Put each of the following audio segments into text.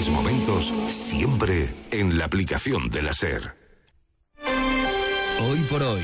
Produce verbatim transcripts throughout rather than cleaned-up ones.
mejores momentos siempre en la aplicación de la SER. Hoy por hoy.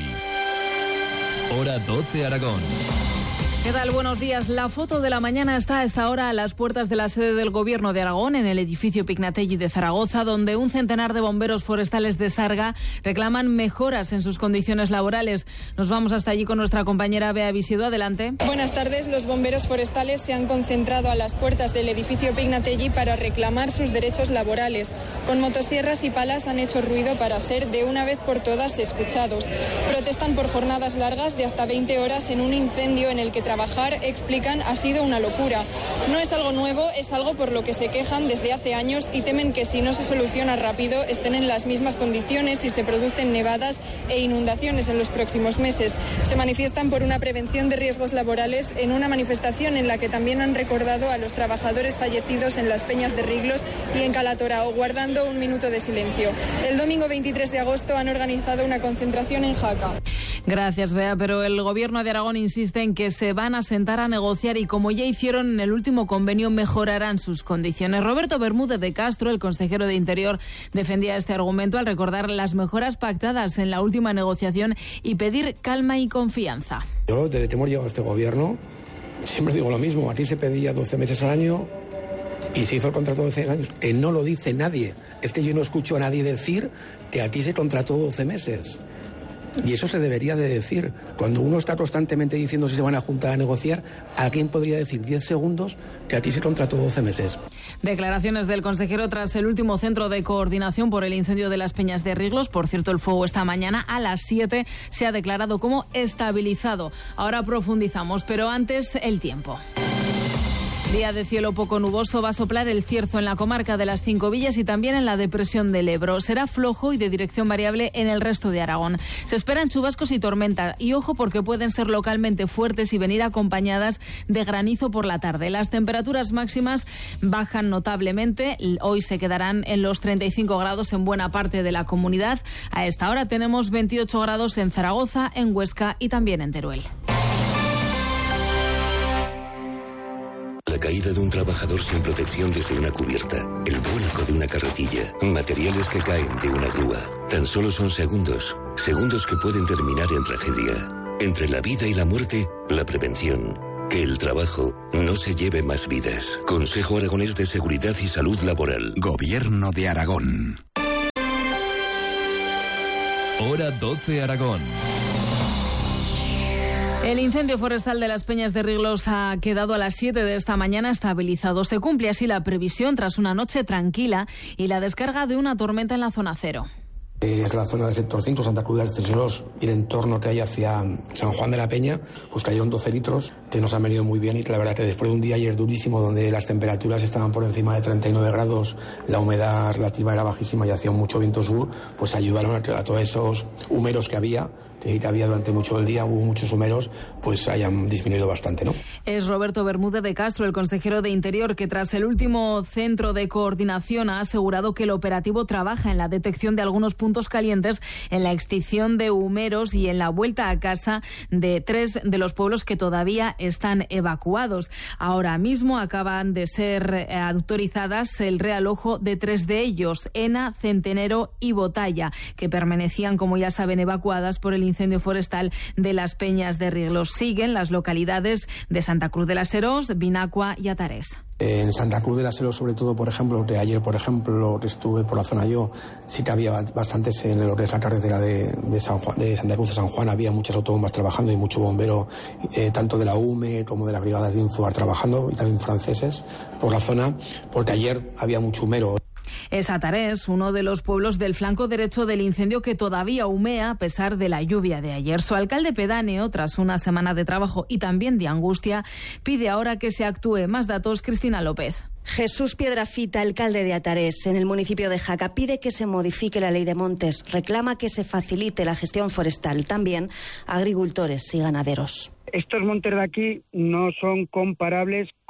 Hora doce Aragón. ¿Qué tal? Buenos días. La foto de la mañana está a esta hora a las puertas de la sede del Gobierno de Aragón, en el edificio Pignatelli de Zaragoza, donde un centenar de bomberos forestales de Sarga reclaman mejoras en sus condiciones laborales. Nos vamos hasta allí con nuestra compañera Bea Visido. Adelante. Buenas tardes. Los bomberos forestales se han concentrado a las puertas del edificio Pignatelli para reclamar sus derechos laborales. Con motosierras y palas han hecho ruido para ser de una vez por todas escuchados. Protestan por jornadas largas de hasta veinte horas en un incendio en el que trabajar, explican, ha sido una locura. No es algo nuevo, es algo por lo que se quejan desde hace años y temen que si no se soluciona rápido estén en las mismas condiciones y se producen nevadas e inundaciones en los próximos meses. Se manifiestan por una prevención de riesgos laborales en una manifestación en la que también han recordado a los trabajadores fallecidos en las Peñas de Riglos y en Calatorao, guardando un minuto de silencio. El domingo veintitrés de agosto han organizado una concentración en Jaca. Gracias, Bea, pero el Gobierno de Aragón insiste en que se van a sentar a negociar y, como ya hicieron en el último convenio, mejorarán sus condiciones. Roberto Bermúdez de Castro, el consejero de Interior, defendía este argumento al recordar las mejoras pactadas en la última negociación y pedir calma y confianza. Yo, desde que hemos llegado a este Gobierno, siempre digo lo mismo. Aquí se pedía doce meses al año y se hizo el contrato de doce años, que no lo dice nadie. Es que yo no escucho a nadie decir que aquí se contrató doce meses. Y eso se debería de decir. Cuando uno está constantemente diciendo si se van a juntar a negociar, ¿alguien podría decir diez segundos que aquí se contrató doce meses? Declaraciones del consejero tras el último centro de coordinación por el incendio de las Peñas de Riglos. Por cierto, el fuego esta mañana a las siete se ha declarado como estabilizado. Ahora profundizamos, pero antes el tiempo. Día de cielo poco nuboso, va a soplar el cierzo en la comarca de las Cinco Villas y también en la depresión del Ebro. Será flojo y de dirección variable en el resto de Aragón. Se esperan chubascos y tormenta y ojo porque pueden ser localmente fuertes y venir acompañadas de granizo por la tarde. Las temperaturas máximas bajan notablemente. Hoy se quedarán en los treinta y cinco grados en buena parte de la comunidad. A esta hora tenemos veintiocho grados en Zaragoza, en Huesca y también en Teruel. La caída de un trabajador sin protección desde una cubierta, el vuelco de una carretilla, materiales que caen de una grúa. Tan solo son segundos, segundos que pueden terminar en tragedia. Entre la vida y la muerte, la prevención. Que el trabajo no se lleve más vidas. Consejo Aragonés de Seguridad y Salud Laboral. Gobierno de Aragón. Hora doce Aragón. El incendio forestal de las Peñas de Riglos ha quedado a las siete de esta mañana estabilizado. Se cumple así la previsión tras una noche tranquila y la descarga de una tormenta en la zona cero. Es la zona del sector cinco, Santa Cruz de Alcesolós, y el entorno que hay hacia San Juan de la Peña, pues cayeron doce litros, que nos han venido muy bien, y la verdad que después de un día ayer durísimo, donde las temperaturas estaban por encima de treinta y nueve grados, la humedad relativa era bajísima y hacía mucho viento sur, pues ayudaron a que a todos esos humeros que había, que había durante mucho el día, hubo muchos humeros, pues hayan disminuido bastante, ¿no? Es Roberto Bermúdez de Castro, el consejero de Interior, que tras el último centro de coordinación ha asegurado que el operativo trabaja en la detección de algunos puntos calientes, en la extinción de humeros y en la vuelta a casa de tres de los pueblos que todavía están evacuados. Ahora mismo acaban de ser autorizadas el realojo de tres de ellos, Ena, Centenero y Botalla, que permanecían, como ya saben, evacuadas por el incendio forestal de las Peñas de Riglos. Siguen las localidades de Santa Cruz de las Heros, Vinacua y Atarés. En Santa Cruz de las Heros, sobre todo, por ejemplo, que ayer, por ejemplo, que estuve por la zona yo, sí que había bastantes en lo que es la carretera de, de, San Juan, de Santa Cruz de San Juan, había muchas autobombas trabajando y mucho bombero, eh, tanto de la U M E como de las brigadas de Infoar trabajando, y también franceses por la zona, porque ayer había mucho humero. Es Atarés, uno de los pueblos del flanco derecho del incendio que todavía humea a pesar de la lluvia de ayer. Su alcalde pedáneo, tras una semana de trabajo y también de angustia, pide ahora que se actúe. Más datos, Cristina López. Jesús Piedrafita, alcalde de Atarés, en el municipio de Jaca, pide que se modifique la ley de montes, reclama que se facilite la gestión forestal, también a agricultores y ganaderos. Estos montes de aquí no son comparables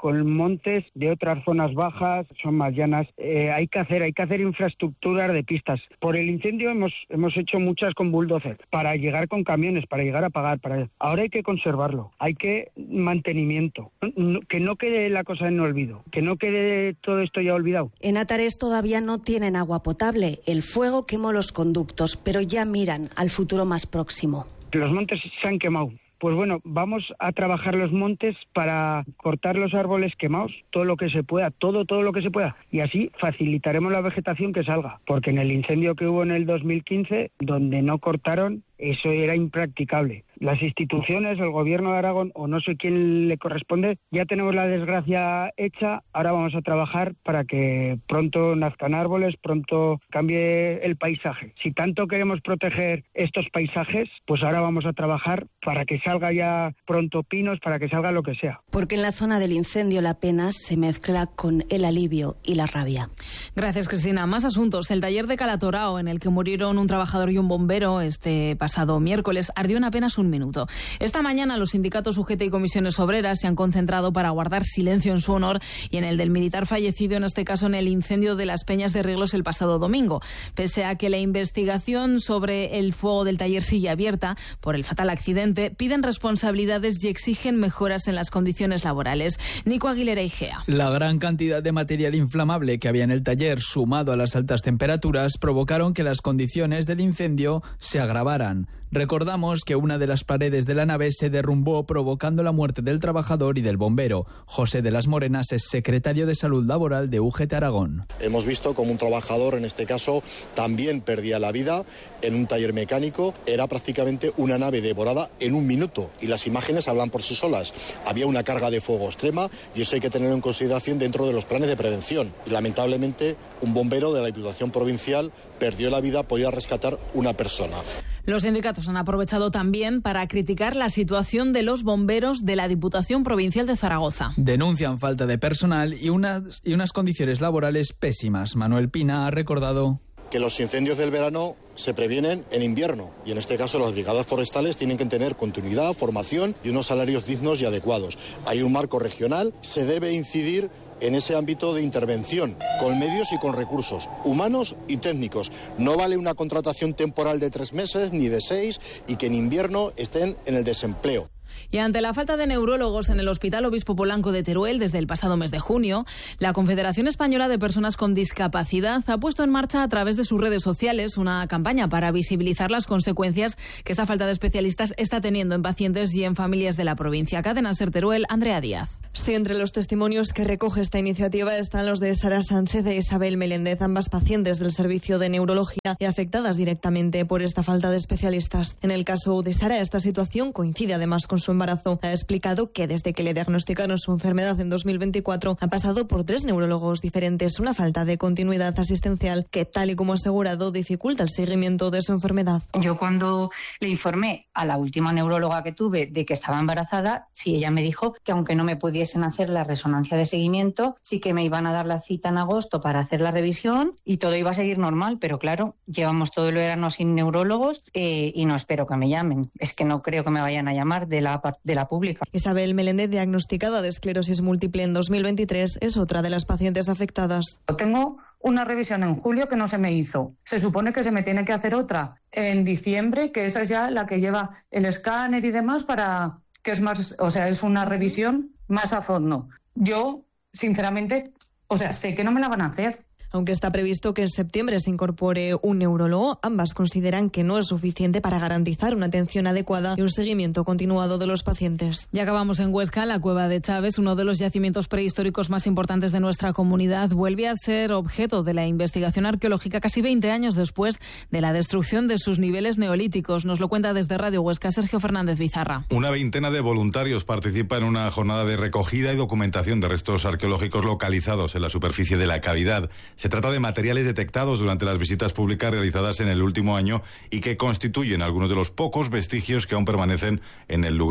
con montes de otras zonas bajas, son más llanas. Eh, hay que hacer, hay que hacer infraestructuras de pistas. Por el incendio hemos hemos hecho muchas con bulldozer para llegar con camiones, para llegar a pagar. Para... Ahora hay que conservarlo, hay que mantenimiento, no, que no quede la cosa en olvido, que no quede todo esto ya olvidado. En Atares todavía no tienen agua potable. El fuego quemó los conductos, pero ya miran al futuro más próximo. Los montes se han quemado. Pues bueno, vamos a trabajar los montes para cortar los árboles quemados, todo lo que se pueda, todo, todo lo que se pueda. Y así facilitaremos la vegetación que salga. Porque en el incendio que hubo en el dos mil quince, donde no cortaron, eso era impracticable. Las instituciones, el gobierno de Aragón, o no sé quién le corresponde, ya tenemos la desgracia hecha, ahora vamos a trabajar para que pronto nazcan árboles, pronto cambie el paisaje. Si tanto queremos proteger estos paisajes, pues ahora vamos a trabajar para que salga ya pronto pinos, para que salga lo que sea. Porque en la zona del incendio la pena se mezcla con el alivio y la rabia. Gracias, Cristina. Más asuntos. El taller de Calatorao, en el que murieron un trabajador y un bombero este pasado miércoles, ardió en apenas un minuto. Esta mañana los sindicatos U G T y comisiones obreras se han concentrado para guardar silencio en su honor y en el del militar fallecido, en este caso en el incendio de las Peñas de Riglos el pasado domingo. Pese a que la investigación sobre el fuego del taller sigue abierta por el fatal accidente, piden responsabilidades y exigen mejoras en las condiciones laborales. Nico Aguilera Igea. La gran cantidad de material inflamable que había en el taller, sumado a las altas temperaturas, provocaron que las condiciones del incendio se agravaran. Recordamos que una de las paredes de la nave se derrumbó, provocando la muerte del trabajador y del bombero. José de las Morenas es secretario de Salud Laboral de U G T Aragón. Hemos visto como un trabajador, en este caso, también perdía la vida en un taller mecánico. Era prácticamente una nave devorada en un minuto y las imágenes hablan por sí solas. Había una carga de fuego extrema y eso hay que tenerlo en consideración dentro de los planes de prevención. Y, lamentablemente, un bombero de la Diputación Provincial perdió la vida por ir a rescatar una persona. Los sindicatos han aprovechado también para criticar la situación de los bomberos de la Diputación Provincial de Zaragoza. Denuncian falta de personal y unas, y unas condiciones laborales pésimas. Manuel Pina ha recordado que los incendios del verano se previenen en invierno y en este caso las brigadas forestales tienen que tener continuidad, formación y unos salarios dignos y adecuados. Hay un marco regional, se debe incidir en ese ámbito de intervención, con medios y con recursos humanos y técnicos. No vale una contratación temporal de tres meses ni de seis y que en invierno estén en el desempleo. Y ante la falta de neurólogos en el Hospital Obispo Polanco de Teruel desde el pasado mes de junio, la Confederación Española de Personas con Discapacidad ha puesto en marcha a través de sus redes sociales una campaña para visibilizar las consecuencias que esta falta de especialistas está teniendo en pacientes y en familias de la provincia. Cadena Ser Teruel, Andrea Díaz. Sí, entre los testimonios que recoge esta iniciativa están los de Sara Sánchez e Isabel Meléndez, ambas pacientes del servicio de neurología y afectadas directamente por esta falta de especialistas. En el caso de Sara, esta situación coincide además con su embarazo. Ha explicado que desde que le diagnosticaron su enfermedad en dos mil veinticuatro ha pasado por tres neurólogos diferentes, una falta de continuidad asistencial que, tal y como ha asegurado, dificulta el seguimiento de su enfermedad. Yo cuando le informé a la última neuróloga que tuve de que estaba embarazada, sí, ella me dijo que aunque no me pudiesen hacer la resonancia de seguimiento, sí que me iban a dar la cita en agosto para hacer la revisión y todo iba a seguir normal, pero claro, llevamos todo el verano sin neurólogos eh, y no espero que me llamen. Es que no creo que me vayan a llamar de la de la pública. Isabel Meléndez, diagnosticada de esclerosis múltiple en dos mil veintitrés, es otra de las pacientes afectadas. Tengo una revisión en julio que no se me hizo. Se supone que se me tiene que hacer otra en diciembre, que esa es ya la que lleva el escáner y demás para que es más, o sea, es una revisión más a fondo. Yo, sinceramente, o sea, sé que no me la van a hacer. Aunque está previsto que en septiembre se incorpore un neurólogo, ambas consideran que no es suficiente para garantizar una atención adecuada y un seguimiento continuado de los pacientes. Ya acabamos en Huesca. La cueva de Chávez, uno de los yacimientos prehistóricos más importantes de nuestra comunidad, vuelve a ser objeto de la investigación arqueológica casi veinte años después de la destrucción de sus niveles neolíticos. Nos lo cuenta desde Radio Huesca Sergio Fernández Bizarra. Una veintena de voluntarios participa en una jornada de recogida y documentación de restos arqueológicos localizados en la superficie de la cavidad. Se trata de materiales detectados durante las visitas públicas realizadas en el último año y que constituyen algunos de los pocos vestigios que aún permanecen en el lugar.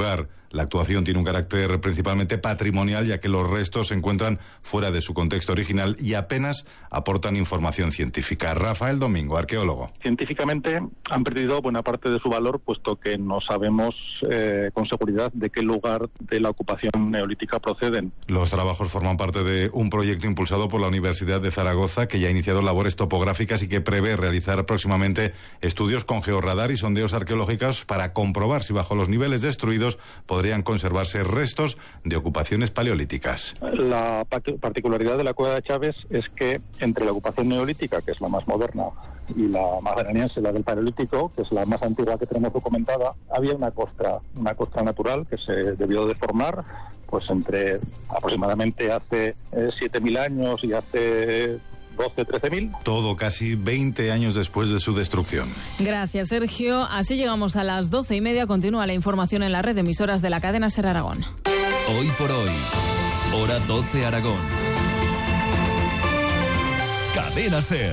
La actuación tiene un carácter principalmente patrimonial, ya que los restos se encuentran fuera de su contexto original y apenas aportan información científica. Rafael Domingo, arqueólogo. Científicamente han perdido buena parte de su valor, puesto que no sabemos eh, con seguridad de qué lugar de la ocupación neolítica proceden. Los trabajos forman parte de un proyecto impulsado por la Universidad de Zaragoza, que ya ha iniciado labores topográficas y que prevé realizar próximamente estudios con georradar y sondeos arqueológicos para comprobar si bajo los niveles destruidos podrían conservarse restos de ocupaciones paleolíticas. La particularidad de la cueva de Chávez es que entre la ocupación neolítica, que es la más moderna, y la magdaleniense, la del paleolítico, que es la más antigua que tenemos documentada, había una costra, una costra natural que se debió de formar pues entre aproximadamente hace eh, siete mil años y hace doce, trece mil. Todo casi veinte años después de su destrucción. Gracias, Sergio. Así llegamos a las doce y media. Continúa la información en la red de emisoras de la cadena SER Aragón. Hoy por hoy, hora doce Aragón. Cadena SER.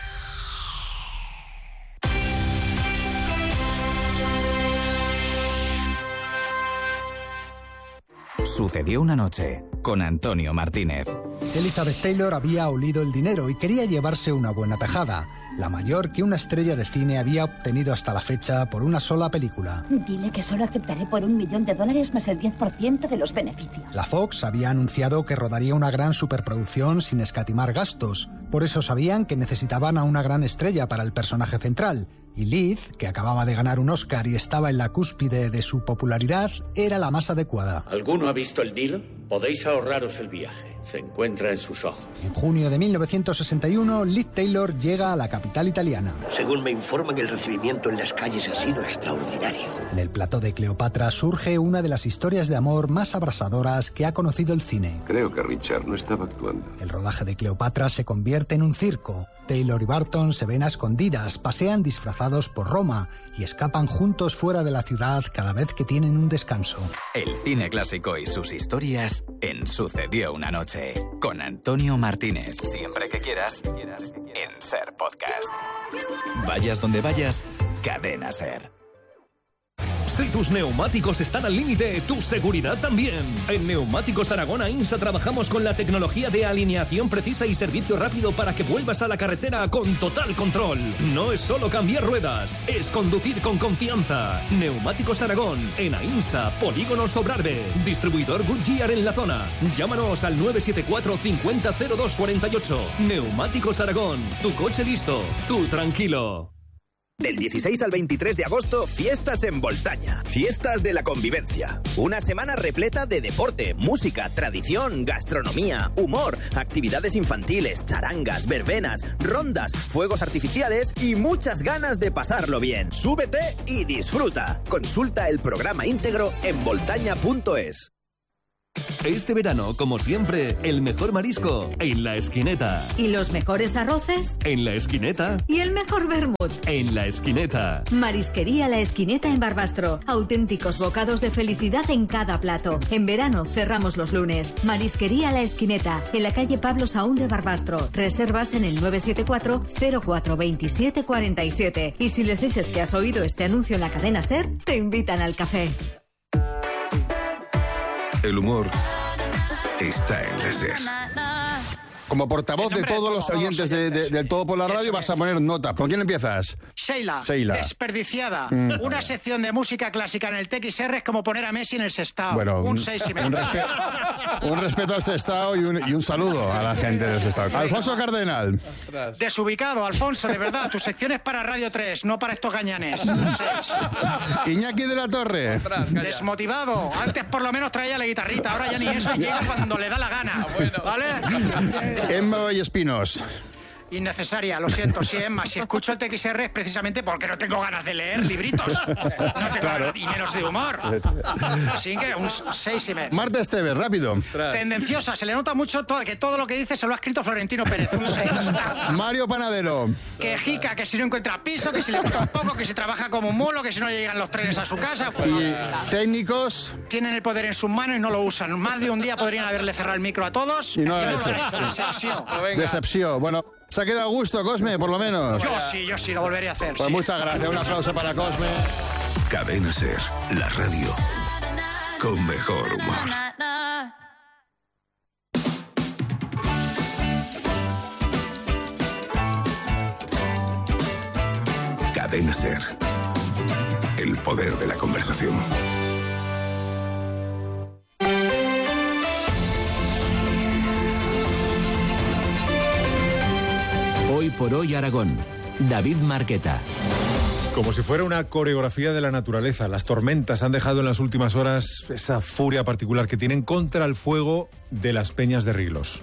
Sucedió una noche con Antonio Martínez. Elizabeth Taylor había olido el dinero y quería llevarse una buena tajada, la mayor que una estrella de cine había obtenido hasta la fecha por una sola película. Dile que solo aceptaré por un millón de dólares más el diez por ciento de los beneficios. La Fox había anunciado que rodaría una gran superproducción sin escatimar gastos. Por eso sabían que necesitaban a una gran estrella para el personaje central. Y Liz, que acababa de ganar un Oscar y estaba en la cúspide de su popularidad, era la más adecuada. ¿Alguno ha visto el deal? Podéis ahorraros el viaje. Se encuentra en sus ojos. En junio de mil novecientos sesenta y uno, Liz Taylor llega a la capital italiana. Según me informan, el recibimiento en las calles ha sido extraordinario. En el plató de Cleopatra surge una de las historias de amor más abrasadoras que ha conocido el cine. Creo que Richard no estaba actuando. El rodaje de Cleopatra se convierte en un circo. Taylor y Barton se ven a escondidas, pasean disfrazados por Roma y escapan juntos fuera de la ciudad cada vez que tienen un descanso. El cine clásico y sus historias en Sucedió una noche con Antonio Martínez. Siempre que quieras, en SER Podcast. Vayas donde vayas, Cadena SER. Si tus neumáticos están al límite, tu seguridad también. En Neumáticos Aragón AINSA trabajamos con la tecnología de alineación precisa y servicio rápido para que vuelvas a la carretera con total control. No es solo cambiar ruedas, es conducir con confianza. Neumáticos Aragón, en AINSA, Polígono Sobrarbe. Distribuidor Goodyear en la zona. Llámanos al nueve siete cuatro cincuenta cero dos cuarenta y ocho. Neumáticos Aragón, tu coche listo, tú tranquilo. Del dieciséis al veintitrés de agosto, fiestas en Voltaña. Fiestas de la convivencia. Una semana repleta de deporte, música, tradición, gastronomía, humor, actividades infantiles, charangas, verbenas, rondas, fuegos artificiales y muchas ganas de pasarlo bien. Súbete y disfruta. Consulta el programa íntegro en voltaña punto es. Este verano, como siempre, el mejor marisco en La Esquineta. ¿Y los mejores arroces? En La Esquineta. ¿Y el mejor vermut? En La Esquineta. Marisquería La Esquineta en Barbastro. Auténticos bocados de felicidad en cada plato. En verano cerramos los lunes. Marisquería La Esquineta, en la calle Pablo Saúl de Barbastro. Reservas en el nueve siete cuatro cero cuatro dos siete cuatro siete. Y si les dices que has oído este anuncio en la cadena SER, te invitan al café. El humor está en la SER. Como portavoz de todos los oyentes de, de, del Todo por la Radio, vas a poner nota. ¿Con quién empiezas? Sheila, Sheila. Desperdiciada. Mm. Una sección de música clásica en el T X R es como poner a Messi en el Sestao. Bueno, un un, seis y medio. un, respe un respeto al Sestao y un, y un saludo a la gente del Sestao. Alfonso Cardenal. Desubicado, Alfonso, de verdad. Tu sección es para Radio tres, no para estos gañanes. Un seis. Iñaki de la Torre. Desmotivado. Antes por lo menos traía la guitarrita, ahora ya ni eso, llega cuando le da la gana. ¿Vale? Emma Vallespinos. Innecesaria, lo siento, sí, Emma. Si escucho el T X R es precisamente porque no tengo ganas de leer libritos. No tengo Claro. ganas, y menos de humor. Así que un seis y medio. Marta Esteves, rápido. Tendenciosa, se le nota mucho todo, que todo lo que dice se lo ha escrito Florentino Pérez, un seis. Mario Panadero. Que jica, que si no encuentra piso, que si le gusta un poco, que si trabaja como un mulo, que si no llegan los trenes a su casa. Pues, Y técnicos. tienen el poder en sus manos y no lo usan. Más de un día podrían haberle cerrado el micro a todos Y no lo han lo hecho. han hecho. Decepción. Decepción. Bueno, se ha quedado a gusto, Cosme, por lo menos. Yo sí, yo sí, lo volveré a hacer. Pues sí. muchas gracias. Un aplauso para Cosme. Cadena SER, la radio. con mejor humor. Cadena SER. El poder de la conversación. Hoy por hoy Aragón. David Marqueta. Como si fuera una coreografía de la naturaleza, las tormentas han dejado en las últimas horas esa furia particular que tienen contra el fuego de las peñas de Riglos.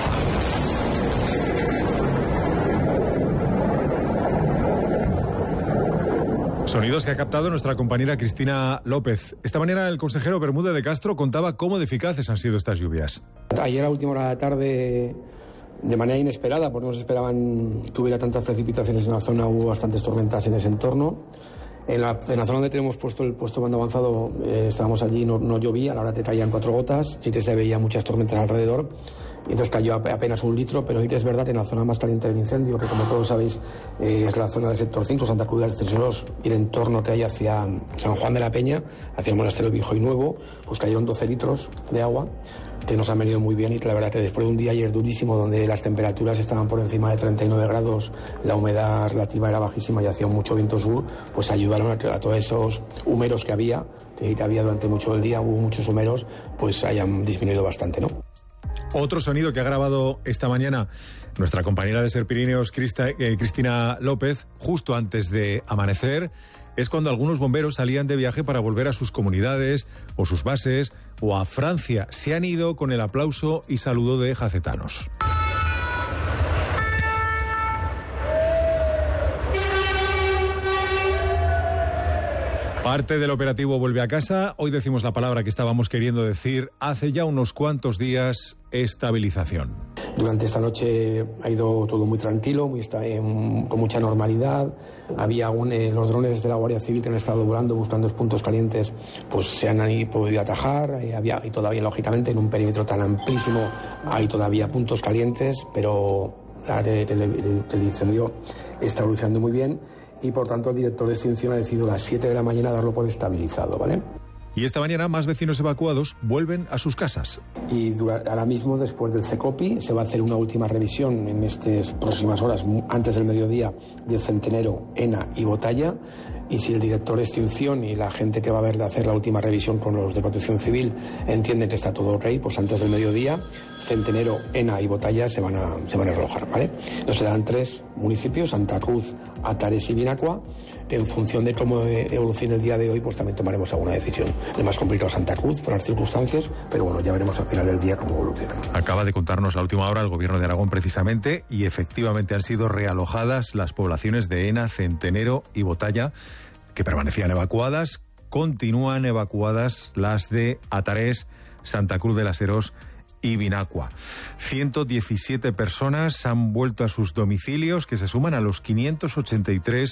Sonidos que ha captado nuestra compañera Cristina López. Esta mañana el consejero Bermúdez de Castro contaba cómo de eficaces han sido estas lluvias. Ayer a última hora de la tarde, de manera inesperada, porque no se esperaban que hubiera tantas precipitaciones en la zona, hubo bastantes tormentas en ese entorno. En la, en la zona donde tenemos puesto el puesto mando avanzado, eh, estábamos allí, no, no llovía, a la hora te caían cuatro gotas, sí que se veían muchas tormentas alrededor, y entonces cayó apenas un litro, pero sí que es verdad que en la zona más caliente del incendio, que como todos sabéis eh, es la zona del sector cinco, Santa Cruz de Alceros, y el entorno que hay hacia San Juan de la Peña, hacia el monasterio viejo y nuevo, pues cayeron doce litros de agua, que nos han venido muy bien, y la verdad que después de un día ayer durísimo donde las temperaturas estaban por encima de treinta y nueve grados, la humedad relativa era bajísima y hacía mucho viento sur, pues ayudaron a que a todos esos humeros que había, que había durante mucho el día, hubo muchos humeros, pues hayan disminuido bastante, ¿no? Otro sonido que ha grabado esta mañana nuestra compañera de Ser Pirineos, Crista, eh, Cristina López, justo antes de amanecer, es cuando algunos bomberos salían de viaje para volver a sus comunidades o sus bases o a Francia. Se han ido con el aplauso y saludo de jacetanos. Parte del operativo vuelve a casa. Hoy decimos la palabra que estábamos queriendo decir hace ya unos cuantos días: estabilización. Durante esta noche ha ido todo muy tranquilo, muy, eh, con mucha normalidad. Había aún eh, los drones de la Guardia Civil que han estado volando buscando los puntos calientes, pues se han ahí podido atajar. Eh, había, y todavía, lógicamente, en un perímetro tan amplísimo hay todavía puntos calientes, pero el, el, el, el incendio está evolucionando muy bien. Y por tanto el director de extinción ha decidido a las siete de la mañana darlo por estabilizado, ¿vale? Y esta mañana más vecinos evacuados vuelven a sus casas. Y dura, ahora mismo, después del CECOPI, se va a hacer una última revisión en estas próximas horas, antes del mediodía, de Centenero, Ena y Botalla. Y si el director de extinción y la gente que va a ver de hacer la última revisión con los de Protección Civil entienden que está todo ok, pues antes del mediodía, Centenero, Ena y Botalla se van a, se van a relojar, ¿vale? Nos serán tres municipios: Santa Cruz, Atares y Vinacua. En función de cómo evolucione el día de hoy, pues también tomaremos alguna decisión. El más complicado es Santa Cruz, por las circunstancias, pero bueno, ya veremos al final del día cómo evoluciona. Acaba de contarnos a última hora el Gobierno de Aragón precisamente, y efectivamente han sido realojadas las poblaciones de Ena, Centenero y Botalla, que permanecían evacuadas. Continúan evacuadas las de Atarés, Santa Cruz de las Heros y Vinacua. ciento diecisiete personas han vuelto a sus domicilios, que se suman a los quinientos ochenta y tres